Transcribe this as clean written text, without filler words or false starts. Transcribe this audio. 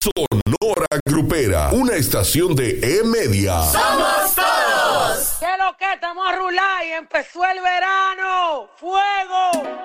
Sonora Grupera, una estación de E-Media. ¡Somos todos! ¿Qué es lo que? Estamos a rular y empezó el verano. ¡Fuego!